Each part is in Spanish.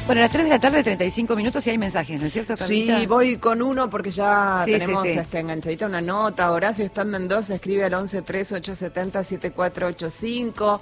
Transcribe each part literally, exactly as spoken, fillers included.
Bueno, a las tres de la tarde, treinta y cinco minutos y hay mensajes, ¿no es cierto, Camila? Sí, voy con uno porque ya sí, tenemos sí, sí. Este, enganchadita una nota. Horacio está en Mendoza, escribe al once tres ocho siete cero siete cuatro ocho cinco.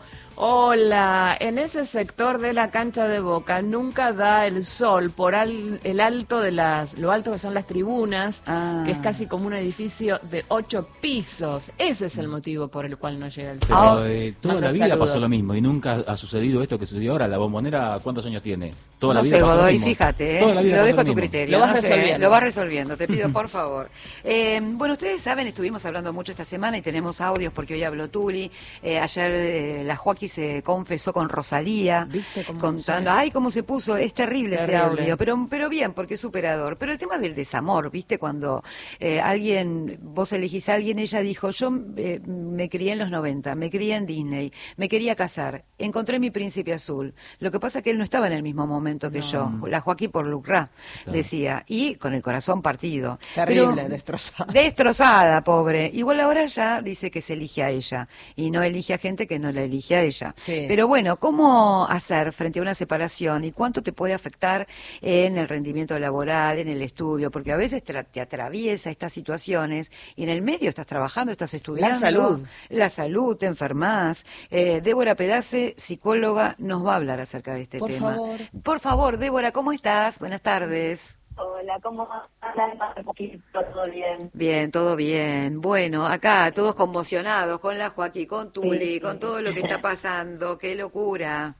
Hola, en ese sector de la cancha de Boca nunca da el sol por al, el alto de las, lo alto que son las tribunas, ah. que es casi como un edificio de ocho pisos. Ese es el motivo por el cual no llega el sol. Pero, eh, toda Manda la vida saludos. pasó lo mismo y nunca ha sucedido esto que sucedió ahora. La Bombonera, ¿cuántos años tiene? Toda no la vida sé, pasó Godoy, lo mismo. fíjate, ¿eh? Toda la vida lo pasó dejo a lo tu mismo. criterio. Lo vas no sé, resolviendo. lo vas resolviendo, te pido por favor. Eh, bueno, ustedes saben, estuvimos hablando mucho esta semana y tenemos audios porque hoy habló Tuli. Eh, ayer eh, la Joaquí se confesó con Rosalía. ¿Viste cómo contando, se... ay, cómo se puso, es terrible, terrible. ese audio, pero, pero bien, porque es superador. Pero el tema del desamor, ¿viste? Cuando eh, alguien, vos elegís a alguien, ella dijo, yo eh, me crié en los noventa, me crié en Disney, me quería casar, encontré mi príncipe azul. Lo que pasa es que él no estaba en el mismo momento que no. yo, la Joaquín por Lucrá, claro. decía, y con el corazón partido. Terrible, pero, destrozada. Destrozada, pobre. Igual ahora ya dice que se elige a ella, y no elige a gente que no la elige a ella. Sí. Pero bueno, ¿cómo hacer frente a una separación y cuánto te puede afectar en el rendimiento laboral, en el estudio? Porque a veces te, te atraviesa estas situaciones y en el medio estás trabajando, estás estudiando. La salud. La salud, te enfermas. Eh, Débora Pedace, psicóloga, nos va a hablar acerca de este Por tema. Favor. Por favor, Débora, ¿cómo estás? Buenas tardes. Hola, ¿cómo andas? ¿Todo bien? Bien, todo bien. Bueno, acá todos conmocionados con la Joaquín, con Tuli, sí, con todo lo que está pasando. ¡Qué locura!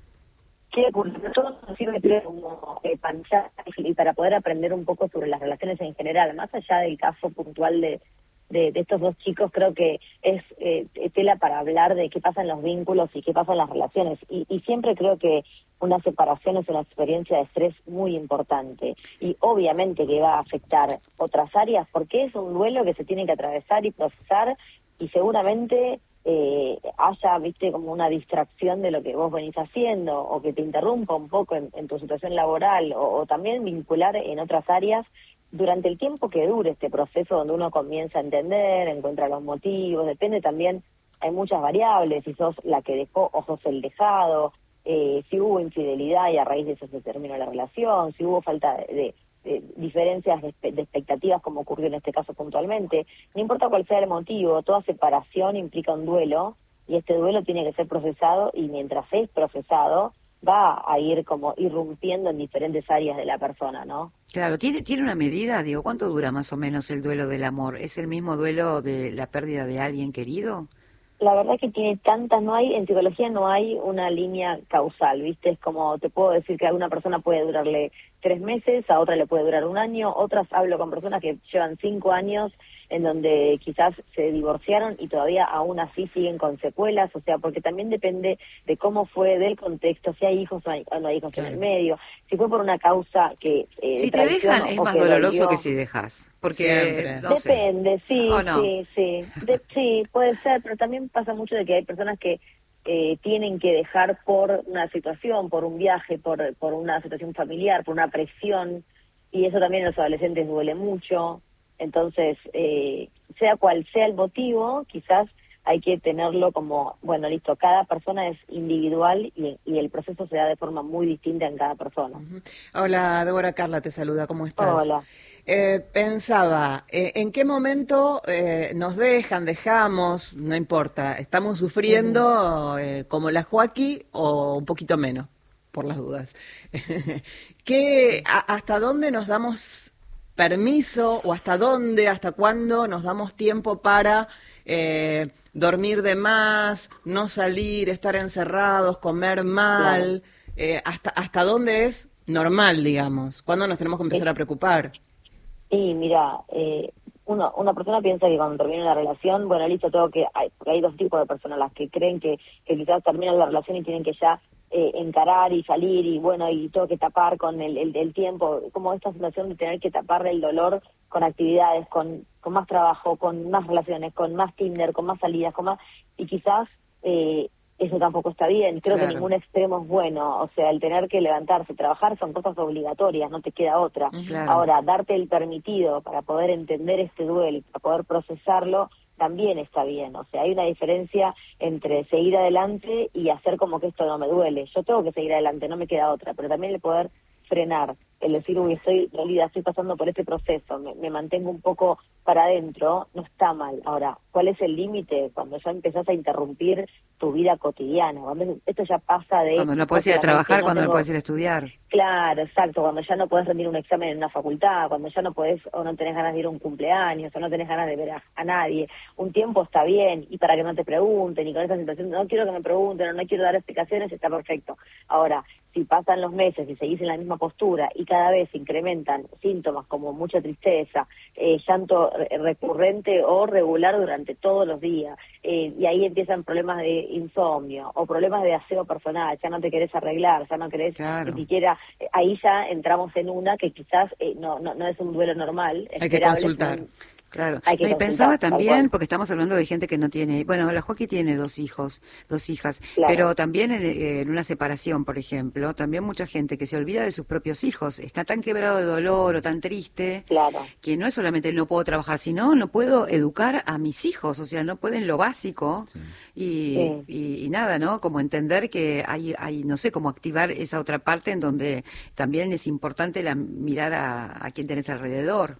Qué locura. Todo nos sirve como eh, panchar y para poder aprender un poco sobre las relaciones en general. Más allá del caso puntual de, de, de estos dos chicos, creo que es eh, tela para hablar de qué pasa en los vínculos y qué pasa en las relaciones. Y, y siempre creo que una separación es una experiencia de estrés muy importante y obviamente que va a afectar otras áreas porque es un duelo que se tiene que atravesar y procesar y seguramente eh, haya, viste, como una distracción de lo que vos venís haciendo o que te interrumpa un poco en, en tu situación laboral o, o también vincular en otras áreas durante el tiempo que dure este proceso donde uno comienza a entender, encuentra los motivos, depende también, hay muchas variables, si sos la que dejó o sos el dejado. Eh, si hubo infidelidad y a raíz de eso se terminó la relación, si hubo falta de, de, de diferencias de, de expectativas como ocurrió en este caso puntualmente, no importa cuál sea el motivo, toda separación implica un duelo y este duelo tiene que ser procesado y mientras es procesado va a ir como irrumpiendo en diferentes áreas de la persona, ¿no? Claro, ¿tiene, tiene una medida? Digo, ¿cuánto dura más o menos el duelo del amor? ¿Es el mismo duelo de la pérdida de alguien querido? La verdad es que tiene tantas, no hay, en psicología no hay una línea causal, ¿viste? Es como, te puedo decir que a una persona puede durarle tres meses, a otra le puede durar un año, otras hablo con personas que llevan cinco años en donde quizás se divorciaron y todavía aún así siguen con secuelas, o sea, porque también depende de cómo fue, del contexto, si hay hijos o no hay, o no hay hijos claro. en el medio, si fue por una causa que... Eh, si te dejan es más que doloroso dolió. Que si dejas, porque... No depende, sé. sí, no? sí, sí, de, sí, puede ser, pero también pasa mucho de que hay personas que eh, tienen que dejar por una situación, por un viaje, por, por una situación familiar, por una presión, y eso también en los adolescentes duele mucho. Entonces, eh, sea cual sea el motivo, quizás hay que tenerlo como, bueno, listo, cada persona es individual y, y el proceso se da de forma muy distinta en cada persona. Uh-huh. Hola, Débora, Carla te saluda, ¿cómo estás? Hola. Eh, pensaba, eh, ¿en qué momento eh, nos dejan, dejamos, no importa, estamos sufriendo uh-huh. eh, como la Joaquí o un poquito menos, por las dudas? ¿Qué, a, ¿Hasta dónde nos damos permiso o hasta dónde, hasta cuándo nos damos tiempo para eh, dormir de más, no salir, estar encerrados, comer mal? Claro. Eh, hasta, ¿Hasta dónde es normal, digamos? ¿Cuándo nos tenemos que empezar a preocupar? Y mira, eh, uno, una persona piensa que cuando termina la relación, bueno, listo, tengo que... Hay, porque hay dos tipos de personas, las que creen que, que quizás terminan la relación y tienen que ya eh, encarar y salir y bueno, y tengo que tapar con el, el, el tiempo, como esta situación de tener que tapar el dolor con actividades, con, con más trabajo, con más relaciones, con más Tinder, con más salidas, con más... Y quizás... Eh, eso tampoco está bien, creo claro. que ningún extremo es bueno, o sea, el tener que levantarse, trabajar son cosas obligatorias, no te queda otra. Claro. Ahora, darte el permitido para poder entender este duelo, para poder procesarlo, también está bien. O sea, hay una diferencia entre seguir adelante y hacer como que esto no me duele. Yo tengo que seguir adelante, no me queda otra, pero también el poder frenar, el decir, uy, estoy dolida, estoy pasando por este proceso, me, me mantengo un poco para adentro, no está mal. Ahora, ¿cuál es el límite? Cuando ya empezás a interrumpir tu vida cotidiana, cuando esto ya pasa de... Cuando no puedes ir a trabajar, no cuando tengo... no puedes ir a estudiar. Claro, exacto, cuando ya no podés rendir un examen en una facultad, cuando ya no podés o no tenés ganas de ir a un cumpleaños, o no tenés ganas de ver a, a nadie. Un tiempo está bien, y para que no te pregunten, y con esa situación, no quiero que me pregunten, o no quiero dar explicaciones, está perfecto. Ahora, si pasan los meses y seguís en la misma postura, y cada vez se incrementan síntomas como mucha tristeza, eh, llanto recurrente o regular durante todos los días, eh, y ahí empiezan problemas de insomnio, o problemas de aseo personal, ya no te querés arreglar, ya no querés Claro. ni siquiera, eh, ahí ya entramos en una que quizás eh, no, no no es un duelo normal. Hay que consultar. Sino, Claro, hay que no, y consultar, pensaba tal también, cual. porque estamos hablando de gente que no tiene, bueno, la Joaquí tiene dos hijos, dos hijas, Claro. pero también en, en una separación, por ejemplo, también mucha gente que se olvida de sus propios hijos, está tan quebrado de dolor o tan triste, Claro. que no es solamente no puedo trabajar, sino no puedo educar a mis hijos, o sea, no pueden lo básico, Sí. y, Sí. y, y nada, ¿no? Como entender que hay, hay, no sé, cómo activar esa otra parte en donde también es importante la, mirar a, a quién tenés alrededor.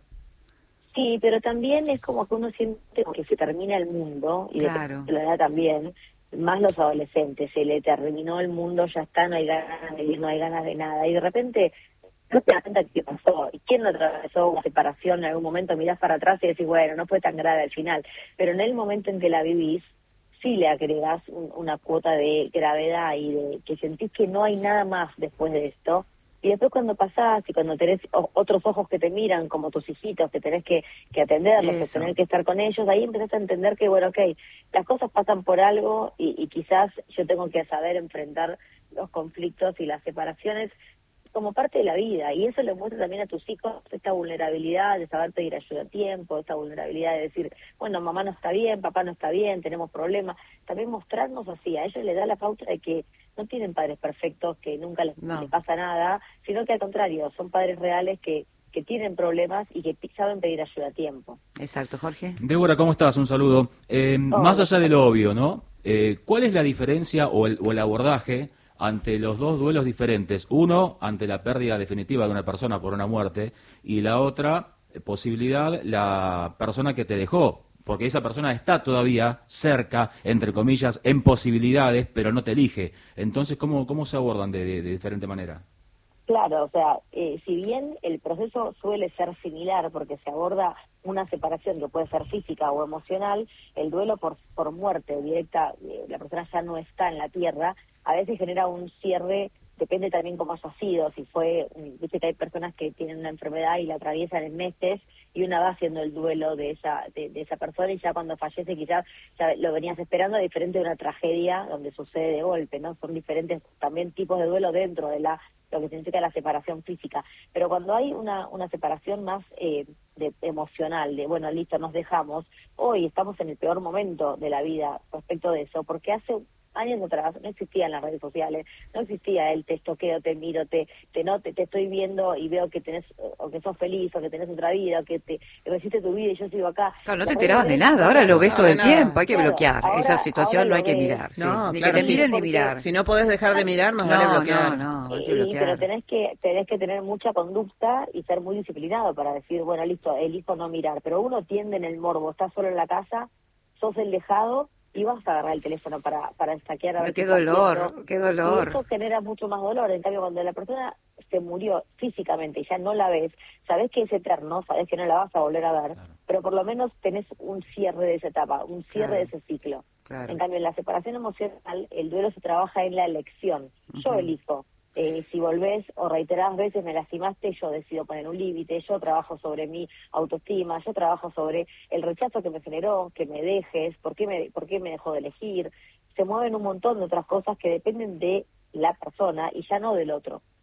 Sí, pero también es como que uno siente que se termina el mundo, y Claro. de la edad también, más los adolescentes, se le terminó el mundo, ya está, no hay ganas de ir, no hay ganas de nada, y de repente no te das cuenta qué pasó, y quién no atravesó una separación en algún momento, mirás para atrás y decís, bueno, no fue tan grave al final, pero en el momento en que la vivís, sí le agregás un, una cuota de gravedad y de que sentís que no hay nada más después de esto. Y después cuando pasás y cuando tenés o- otros ojos que te miran, como tus hijitos, que tenés que, que atenderlos, que Eso. tenés que estar con ellos, ahí empezás a entender que, bueno, ok, las cosas pasan por algo, y, y quizás yo tengo que saber enfrentar los conflictos y las separaciones como parte de la vida, y eso le muestra también a tus hijos esta vulnerabilidad de saber pedir ayuda a tiempo, esta vulnerabilidad de decir, bueno, mamá no está bien, papá no está bien, tenemos problemas. También mostrarnos así, a ellos les da la pauta de que no tienen padres perfectos, que nunca les, No. les pasa nada, sino que al contrario, son padres reales que, que tienen problemas y que pi- saben pedir ayuda a tiempo. Exacto, Jorge. Débora, ¿cómo estás? Un saludo. Eh, más allá de lo obvio, ¿no? Eh, ¿Cuál es la diferencia o el, o el abordaje ante los dos duelos diferentes? Uno, ante la pérdida definitiva de una persona por una muerte, y la otra eh, posibilidad, la persona que te dejó, porque esa persona está todavía cerca, entre comillas, en posibilidades, pero no te elige. Entonces, ¿cómo, cómo se abordan de, de, de diferente manera? Claro, o sea, eh, si bien el proceso suele ser similar porque se aborda una separación que puede ser física o emocional, el duelo por, por muerte directa, eh, la persona ya no está en la tierra, a veces genera un cierre, depende también cómo haya sido, si fue, viste que hay personas que tienen una enfermedad y la atraviesan en meses, y una va haciendo el duelo de esa de, de esa persona, y ya cuando fallece quizás ya lo venías esperando, diferente de una tragedia donde sucede de golpe, ¿no? Son diferentes también tipos de duelo dentro de la lo que significa la separación física, pero cuando hay una una separación más eh, de, emocional, de bueno, listo, nos dejamos, hoy estamos en el peor momento de la vida respecto de eso, porque hace años atrás no existían las redes sociales, no existía el te estoqueo, te miro, te te no te, te estoy viendo y veo que tenés, o que sos feliz, o que tenés otra vida, o que te resiste tu vida y yo sigo acá. Claro, no Las te redes enterabas de redes nada, ahora lo ves No, todo de el nada. tiempo, hay que Claro, bloquear. ahora- Esa situación ahora no hay lo que ves. mirar, sí. No, Ni claro, que te sí. miren ni Porque- mirar. Si no podés dejar de mirar, más vale No, bloquear. no, no, hay que Y, pero bloquear. tenés que tenés que tener mucha conducta y ser muy disciplinado para decir, bueno, listo, elijo no mirar. Pero uno tiende en el morbo, estás solo en la casa, sos el dejado y vas a agarrar el teléfono para para saquear a ver Qué qué está dolor, haciendo. qué dolor. Y eso genera mucho más dolor. En cambio, cuando la persona se murió físicamente y ya no la ves, sabés que es eterno, sabés que no la vas a volver a ver, Claro. pero por lo menos tenés un cierre de esa etapa, un cierre Claro. de ese ciclo. Claro. En cambio, en la separación emocional, el duelo se trabaja en la elección. Yo Ujú. elijo. Eh, si volvés o reiteradas veces me lastimaste, yo decido poner un límite, yo trabajo sobre mi autoestima, yo trabajo sobre el rechazo que me generó, que me dejes, por qué me, por qué me dejó de elegir. Se mueven un montón de otras cosas que dependen de la persona y ya no del otro.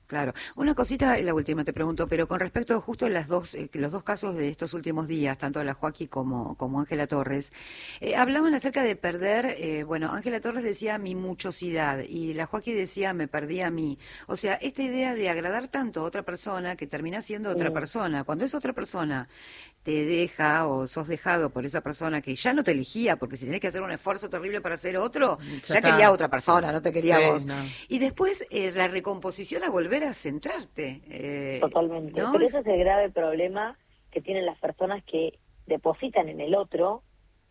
Claro. Una cosita, la última te pregunto, pero con respecto justo a las dos, eh, los dos casos de estos últimos días, tanto la Joaquí como como Ángela Torres, eh, hablaban acerca de perder, eh, bueno, Ángela Torres decía mi muchosidad y la Joaquí decía me perdí a mí. O sea, esta idea de agradar tanto a otra persona que termina siendo otra Sí. persona. Cuando esa otra persona te deja o sos dejado por esa persona que ya no te elegía, porque si tenés que hacer un esfuerzo terrible para ser otro, Ya ya, está. quería otra persona, no te quería Sí, vos. no. Y después eh, la recomposición a volver a centrarte. Eh, Totalmente. ¿no? Pero ese es el grave problema que tienen las personas que depositan en el otro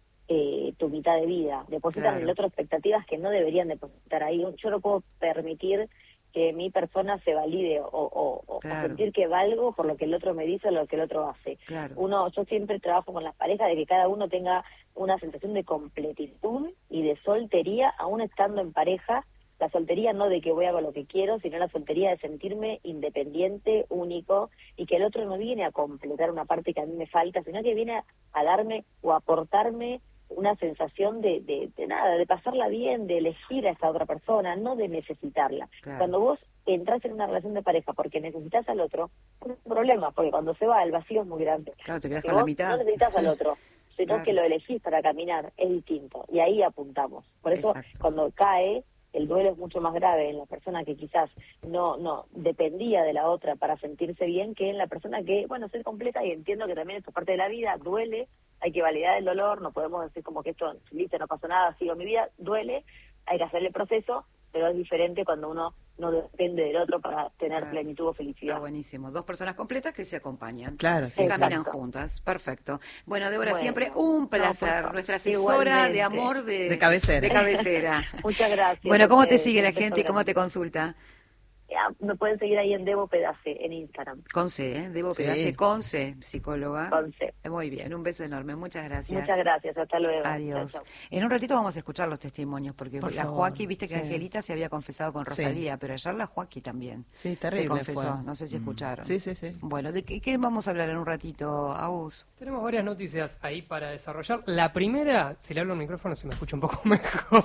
eh, tu mitad de vida, depositan Claro. en el otro expectativas que no deberían depositar ahí. Yo no puedo permitir que mi persona se valide o, o, o Claro. sentir que valgo por lo que el otro me dice o lo que el otro hace. Claro. Uno, yo siempre trabajo con las parejas de que cada uno tenga una sensación de completitud y de soltería, aún estando en pareja. La soltería no de que voy a hacer lo que quiero, sino la soltería de sentirme independiente, único, y que el otro no viene a completar una parte que a mí me falta, sino que viene a, a darme o a aportarme una sensación de, de, de nada, de pasarla bien, de elegir a esa otra persona, no de necesitarla. Claro. Cuando vos entras en una relación de pareja porque necesitas al otro, es un problema, porque cuando se va el vacío es muy grande. Claro, te quedas Que con la vos mitad. no necesitas al Sí. otro, sino Claro. que lo elegís para caminar, es distinto. Y ahí apuntamos. Por eso, Exacto. cuando cae, el duelo es mucho más grave en la persona que quizás no no dependía de la otra para sentirse bien, que en la persona que, bueno, soy completa y entiendo que también esto es parte de la vida, duele, hay que validar el dolor, no podemos decir como que esto, listo, no pasó nada, sigo mi vida, duele, hay que hacer el proceso, pero es diferente cuando uno no depende del otro para tener Claro. plenitud o felicidad. Está buenísimo. Dos personas completas que se acompañan. Claro, sí, Y caminan Exacto. juntas. Perfecto. Bueno, Débora, Bueno, siempre un no, placer. por favor. Nuestra asesora Igualmente. de amor de, De cabecera. de cabecera. Muchas gracias. Bueno, a ¿cómo te ustedes, sigue un la beso gente y cómo grande. te consulta? Ah, me pueden seguir ahí en Debo Pedace, en Instagram, Con C, ¿eh? Debo Sí. Pedace con C, psicóloga. con C. Muy bien, un beso enorme. Muchas gracias. Muchas gracias, hasta luego. Adiós. Chao, chao. En un ratito vamos a escuchar los testimonios, porque Por la favor, Joaquí, viste que sí. Angelita se había confesado con Sí. Rosalía, pero ayer la Joaquí también Sí, terrible se confesó. fue. No sé si escucharon. Sí, sí, sí. Bueno, ¿de qué, qué vamos a hablar en un ratito, Agus? Tenemos varias noticias ahí para desarrollar. La primera, si le hablo al micrófono se me escucha un poco mejor. Sí.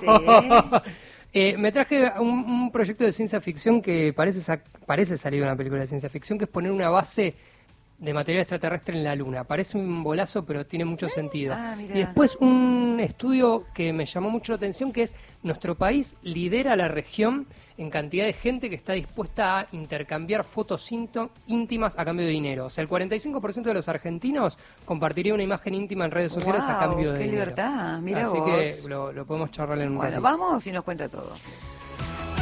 Eh, me traje un, un proyecto de ciencia ficción que parece, sa- parece salir de una película de ciencia ficción, que es poner una base de material extraterrestre en la Luna. Parece un bolazo, pero tiene mucho sentido. Ah, mirá. Y después un estudio que me llamó mucho la atención, que es nuestro país lidera la región en cantidad de gente que está dispuesta a intercambiar fotos into- íntimas a cambio de dinero. O sea, el cuarenta y cinco por ciento de los argentinos compartiría una imagen íntima en redes sociales a Guau, cambio de qué dinero. libertad, mirá Así vos. que lo, lo podemos charlar en un Bueno, ratito. vamos y nos cuenta todo.